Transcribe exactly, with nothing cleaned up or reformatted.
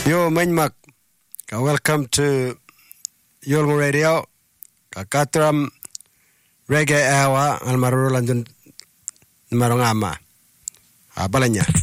Yo Manmak, welcome to Yolmo Radio, Kakatram Reggae Hour, Almaruro London Marongama, Abalanya.